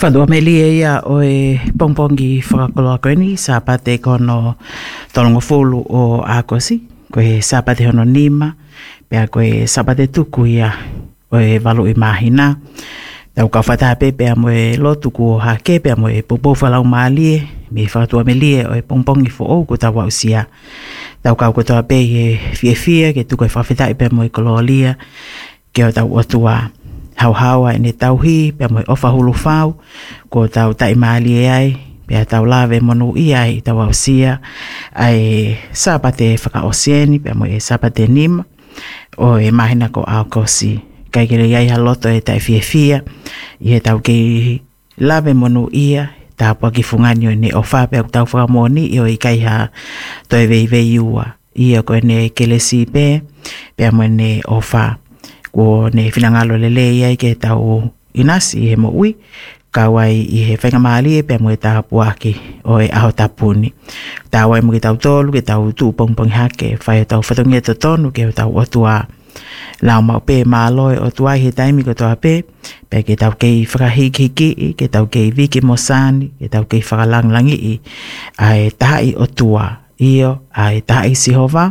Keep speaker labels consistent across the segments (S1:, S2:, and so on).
S1: Whanua melia ia o e pongpongi whakakoloa koeni sa pate kono tolongo fulu o Akosi, koe sa pate hono nima, pea koe sa pate tuku ia o e walu i mahina. Tau ka whataha pea mo e lotu ku o hake, pea mo e popofalau maalie, me whakatua melia o e pongpongi fo o ko tau usia. Tau ka ukotoa pe e fia ke tuku e whawhetai pea mo e kololia, ke o tau otua hau e ne tau hi, pea mo e ofa hulu whau, ko tau tai maalie ai, pea tau lawe monu i ai tau usia, ai sapate whakaosieni, pea mo e sapate nima, o e mahina ko Akosi. Kai kere iai haloto e tai fia, i he tau kei lawe monu ia, ta apua ki funganyo ne o whape au tau whakamoni, i o i kai ha toi vei ua, i o koe ne kelesi pe, pea mo ne o wha, ko ne finangalo lele iai ke tau inasi i he mo ui, kawai i he whainga maali e pea mo e ta apua ki o e aho tapuni. Ta wai mo ki tau tolu, ke tau tu pongpongi hake, whai o tau whatongia to tonu, ke o tau otua, lau mau pe māloi o tuai he taimi ko toa pe, pe ke tau kei whakahiki, ke tau kei viki mosani, ke tau kei whakalanglangi i, ai tahi o tua, io, ai tahi sihova,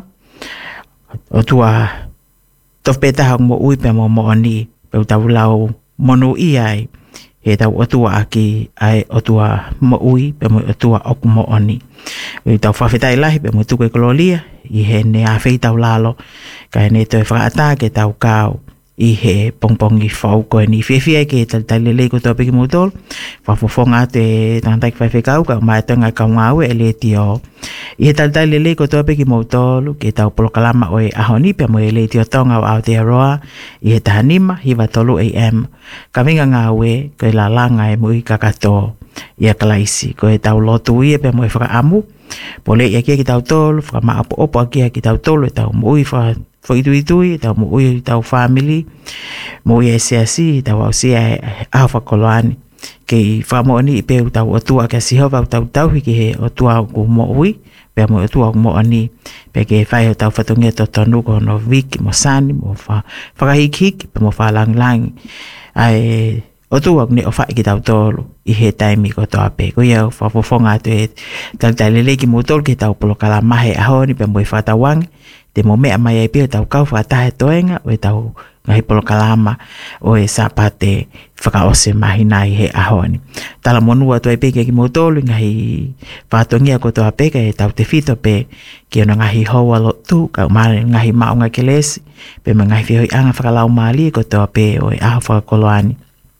S1: o tua, tof pe taha mo ui pe mo mooni, pe tau lau monu i ai, he tau o tua aki, ai o tua mo ui, pe mo o tua oku mooni. Pe tau whawhetai lahi, pe mo tuku e kololia, i he ne a whei tau lalo, ka ne toi whakaata ke tau kau i he pongpongi whau koe ni whiawhia ke tai lelei ko tō piki mūtol, whawhawhonga te tangatai ki whaiwhekau, ka mai tonga kau ngāwe e le tio. I he tai lelei ko tō piki mūtol, ke tau polokalama o e ahoni, pia mo e le tio tonga o Aotearoa, i he tahanima, hiwa tolu AM, ka winga ngāwe, koe la langa e mui kakato, i a kalaisi, koe tau lotu ia, pia mo e whakaamu, pole ia kia ki tau tolu, whakama opo kia ki tau tolu, e tau mui whaitui, tau mui tau family, mui e seasi, tau au sia aho whakoloani, kei whamoani i peu tau otua kia sihova tau hiki he otua ku moui, pea mo otua ku moani, pea ke whai o tau whatungia to tonu ko no wiki mo sani, mo whakahiki, pea mo whalanglangi, ai otua ne o whai ki tau tolu, i he taimi ko toa pe, ko ia whawhawhonga atu e tau lele ki mūtolu ki tau polokala mahe ahoni, pea mo i whatawangi, te mo mea mai ai pia tau kau whatahe toenga o e tau ngahi polokalama o e sapate whakaose mahina i he ahoni. Tala monua tu ai peke ki mūtolu ngahi whatongia ko toa peka e tau te whito pe ki ona ngahi hoa lo tu, ka umare ngahi maunga kelesi, pe ma ngahi whihoi anga whakalau maali ko toa pe o e aho whakakoloani.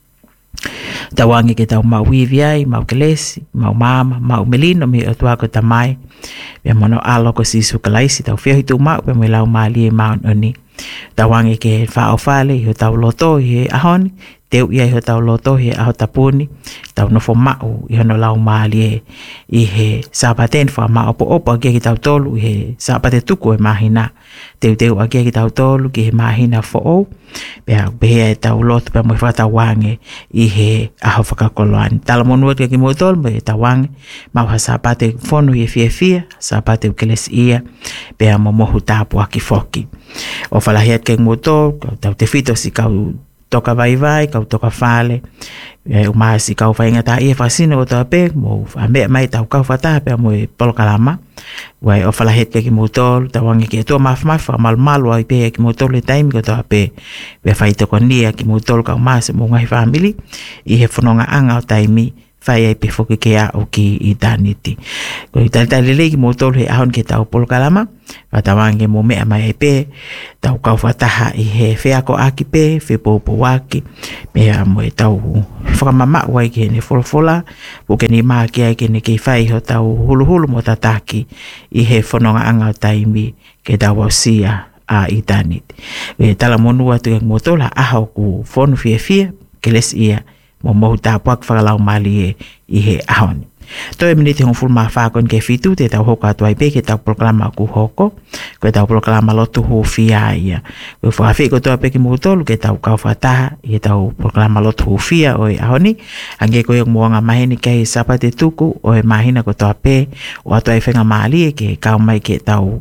S1: Tawangi ke tau mau wiviai, mau kelesi, mau mama, mau melino mi o tuako tamai. Pea mono alo ko sisu kalaisi tau whiahi tu mau pe mo lau maali e maun oni. Tawangi ke whao whale i ho tau loto i he ahoni, teu ia i ho tau loto i he aho tapuni, tau nofo mau i hono lau maali i he sapaten wha ma opo akia ki tau tolu i he sapate tuku e mahina. Teu akia ki tau tolu ki he mahina fo o, pea behea e tau loto pea mo i whatawange i he aho whakakoloani. Tala monua ki mo tolu mo i tawange, mau ha sapate whonu i e fia, sapate ukeles ia, pea mo mohu tapu aki foki. O whalahiat ke ngotol, tau te whito si kau toka vai, kau toka whale, umaha si kau whainga ta ia whasino o toa pe, mo mea mai tau kau whataha pea mo e polokalama, wai o whalahiat ke ngotol, tawangi ke tua mawhamafa, malu ai pe ki ngotol e taimi ko toa pe, wea whaitoko nia ki ngotol kau maase mo ngahi family, i he whanonga anga o taimi, whai ai pe whoki ke a o ki i taniti. Ko i tali lelei ki ngotol he ahon ke tau polokalama, watawange mo mea mai ai pe, tau kau whataha i he wheako aki pe, whepopo waki, mea mo e tau whakamama wai ke ne wholofola, po ke ni maa ki ai ke ne kei whai ho tau hulu mo tataki i he whanonga anga o taimi ke tau au sia a i taniti. Me tala monua tu yang motola aho ku whonu fia, ke les ia, mo mohu tāpuak whakalau mali i he ahoni. Toi miniti hong fulma whakon ke fitu te tau hoka atu ai pe ke tau proklama ku hoko, koe tau proklama lotu hu fia ia. Koe whakawhi ko toa pe ki mutolu ke tau kau whataha i tau proklama lotu hu fia o e ahoni, ange koe yung muanga mahini kei sapate tuku o e mahina ko toa pe o atu ai whenga maali ke kau mai ke tau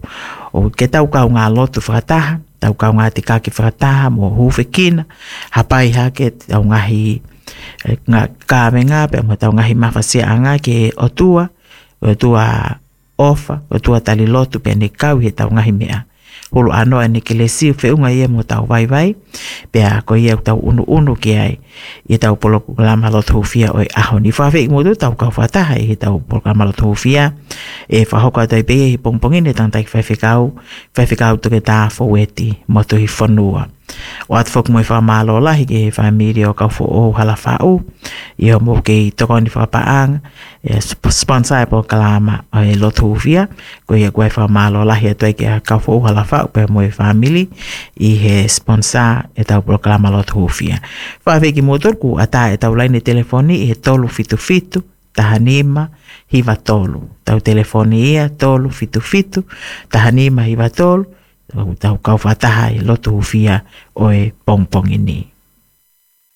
S1: kau ngā lotu whakataha, tau kau ngā te kaki whakataha mo hu whekina, hapai hake tau ngahi ngā kāwenga pe mo tau ngahi mawhasia anga ke o tua ofa, o tua tali lotu pe ne kau he tau ngahi mea. Hulu anoa ne ke le siu whiunga ia mo tau vai, pea ko ia tau unu ke ai, ia tau poloku lama lotu hufia o aho ni whawhi mo tu tau kau whataha i tau poloku lama lotu hufia, e whahoka tau pe i pongpongine tantai whawhikau tuke tā foweti mo tu hi whanua. O atu whaku moi whamalo lahi ke whamiri o kau fo o hala whau, i o mo ke i toko ni whapaanga, sponsor e po kalama o e lotu hufia, ko ia koe whamalo lahi atu e ke kau fo o hala whau pe moi whamili, i he sponsor e tau po kalama lotu hufia. Whaweki motorku a tā e tau laine telefoni i he tolu fitu, tahanima hiva tolu. Tau telefoni ia tolu fitu, tahanima hiva tolu, tau kau whataha i lotu hufia o e pongpongini.